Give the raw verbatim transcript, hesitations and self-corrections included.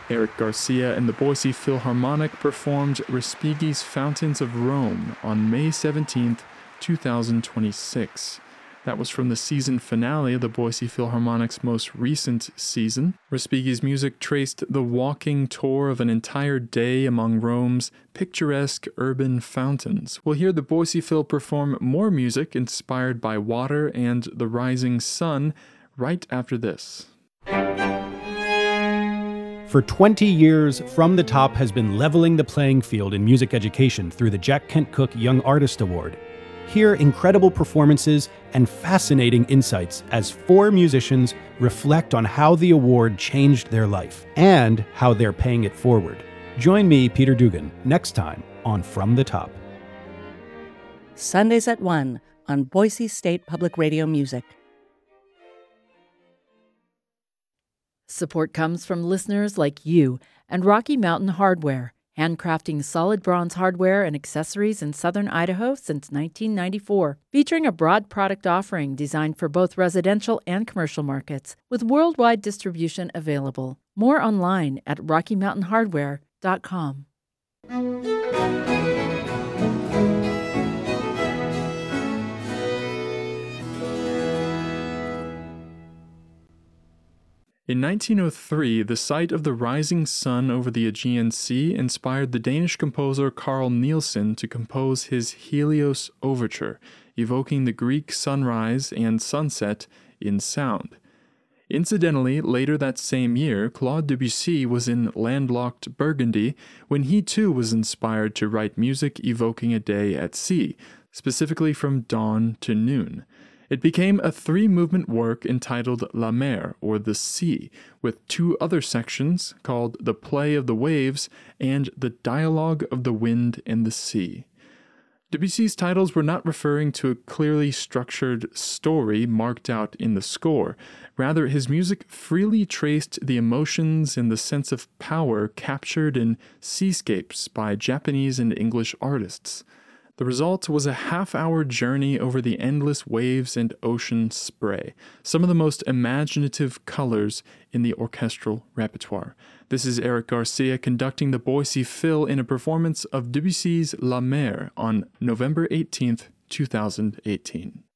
Eric Garcia and the Boise Philharmonic performed Respighi's Fountains of Rome on May seventeenth, twenty twenty-six. That was from the season finale of the Boise Philharmonic's most recent season. Respighi's music traced the walking tour of an entire day among Rome's picturesque urban fountains. We'll hear the Boise Phil perform more music inspired by water and the rising sun right after this. For twenty years, From the Top has been leveling the playing field in music education through the Jack Kent Cooke Young Artist Award. Hear incredible performances and fascinating insights as four musicians reflect on how the award changed their life and how they're paying it forward. Join me, Peter Dugan, next time on From the Top. Sundays at one on Boise State Public Radio Music. Support comes from listeners like you and Rocky Mountain Hardware, handcrafting solid bronze hardware and accessories in southern Idaho since nineteen ninety-four, featuring a broad product offering designed for both residential and commercial markets, with worldwide distribution available. More online at rocky mountain hardware dot com. In nineteen oh three, the sight of the rising sun over the Aegean Sea inspired the Danish composer Carl Nielsen to compose his Helios Overture, evoking the Greek sunrise and sunset in sound. Incidentally, later that same year, Claude Debussy was in landlocked Burgundy when he too was inspired to write music evoking a day at sea, specifically from dawn to noon. It became a three-movement work entitled La Mer, or The Sea, with two other sections called The Play of the Waves and The Dialogue of the Wind and the Sea. Debussy's titles were not referring to a clearly structured story marked out in the score. Rather, his music freely traced the emotions and the sense of power captured in seascapes by Japanese and English artists. The result was a half-hour journey over the endless waves and ocean spray, some of the most imaginative colors in the orchestral repertoire. This is Eric Garcia conducting the Boise Phil in a performance of Debussy's La Mer on November eighteenth, twenty eighteen.